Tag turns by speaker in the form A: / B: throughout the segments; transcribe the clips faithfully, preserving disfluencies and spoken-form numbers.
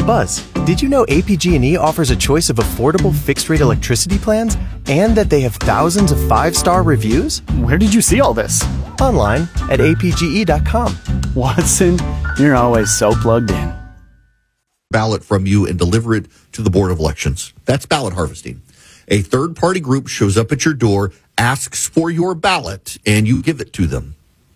A: Buzz, did you know A P G and E offers a choice of affordable fixed-rate electricity plans and that they have thousands of five-star reviews?
B: Where did you see all this?
A: Online at A P G E dot com.
B: Watson, you're always so plugged in.
C: Ballot from you and deliver it to the Board of Elections. That's ballot harvesting. A third-party group shows up at your door, asks for your ballot, and you give it to them.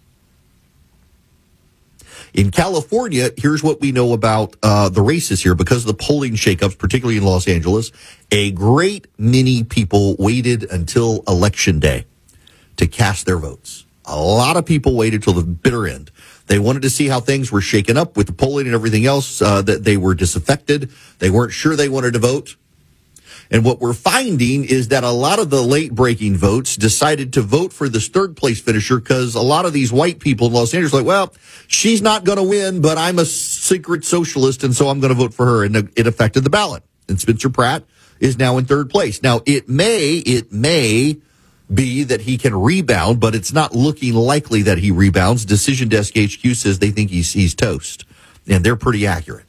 C: In California, here's what we know about uh, the races here. Because of the polling shakeups, particularly in Los Angeles, a great many people waited until Election Day to cast their votes. A lot of people waited till the bitter end. They wanted to see how things were shaken up with the polling and everything else, uh, that they were disaffected. They weren't sure they wanted to vote. And what we're finding is that a lot of the late-breaking votes decided to vote for this third-place finisher because a lot of these white people in Los Angeles are like, well, she's not going to win, but I'm a secret socialist, and so I'm going to vote for her. And it affected the ballot. And Spencer Pratt is now in third place. Now, it may, it may be that he can rebound, but it's not looking likely that he rebounds. Decision Desk H Q says they think he's, he's toast, and they're pretty accurate.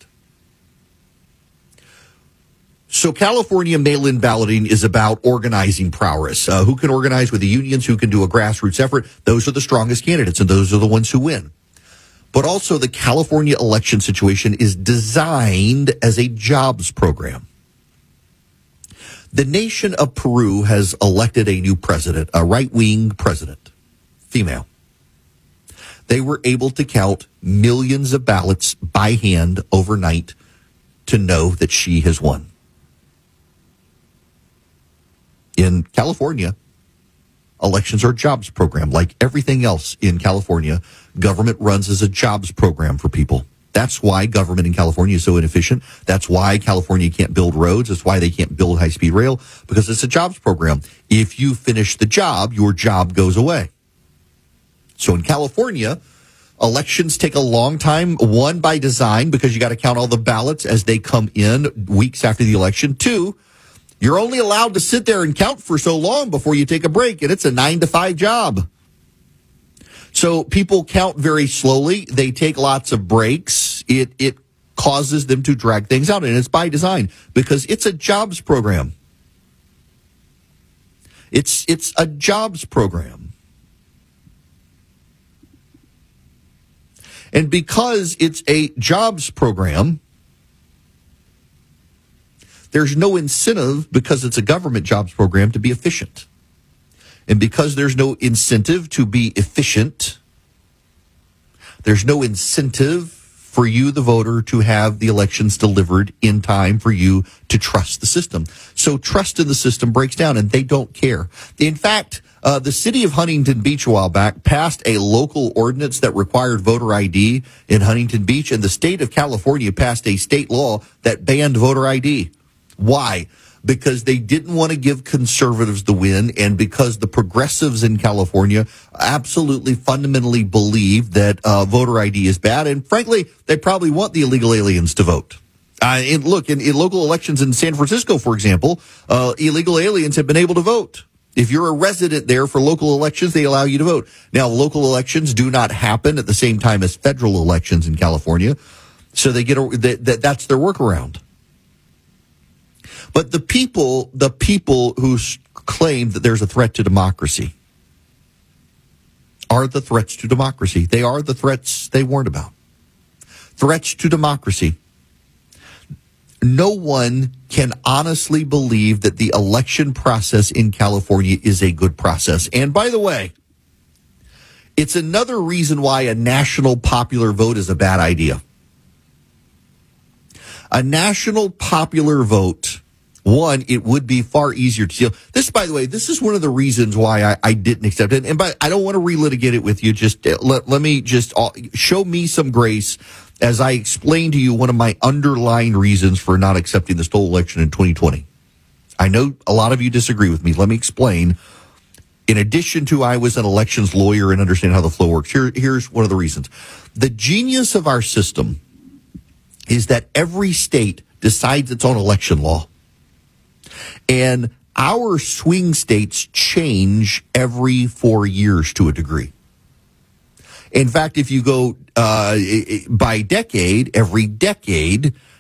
C: So California mail-in balloting is about organizing prowess. Uh, who can organize with the unions? Who can do a grassroots effort? Those are the strongest candidates, and those are the ones who win. But also the California election situation is designed as a jobs program. The nation of Peru has elected a new president, a right-wing president, female. They were able to count millions of ballots by hand overnight to know that she has won. In California, elections are a jobs program. Like everything else in California, government runs as a jobs program for people. That's why government in California is so inefficient. That's why California can't build roads. That's why they can't build high-speed rail, because it's a jobs program. If you finish the job, your job goes away. So in California, elections take a long time, one, by design, because you got to count all the ballots as they come in weeks after the election. Two, you're only allowed to sit there and count for so long before you take a break, and it's a nine to five job. So people count very slowly. They take lots of breaks. It it causes them to drag things out, and it's by design because it's a jobs program. It's it's a jobs program. And because it's a jobs program, there's no incentive, because it's a government jobs program, to be efficient. And because there's no incentive to be efficient, there's no incentive for you, the voter, to have the elections delivered in time for you to trust the system. So trust in the system breaks down, and they don't care. In fact, uh, the city of Huntington Beach a while back passed a local ordinance that required voter I D in Huntington Beach, and the state of California passed a state law that banned voter I D. Why? Because they didn't want to give conservatives the win, and because the progressives in California absolutely fundamentally believe that uh, voter I D is bad, and frankly, they probably want the illegal aliens to vote. Uh, and look, in, in local elections in San Francisco, for example, uh, illegal aliens have been able to vote. If you're a resident there for local elections, they allow you to vote. Now, local elections do not happen at the same time as federal elections in California, so they get a, that, that's their workaround. But the people, the people who claim that there's a threat to democracy are the threats to democracy. They are the threats they warned about. Threats to democracy. No one can honestly believe that the election process in California is a good process. And by the way, it's another reason why a national popular vote is a bad idea. A national popular vote, one, it would be far easier to deal. This, by the way, this is one of the reasons why I, I didn't accept it. And by, I don't want to relitigate it with you. Just uh, let, let me just uh, show me some grace as I explain to you one of my underlying reasons for not accepting the stolen election in twenty twenty. I know a lot of you disagree with me. Let me explain. In addition to I was an elections lawyer and understand how the flow works, here, here's one of the reasons. The genius of our system is that every state decides its own election law. And our swing states change every four years to a degree. In fact, if you go uh, by decade, every decade,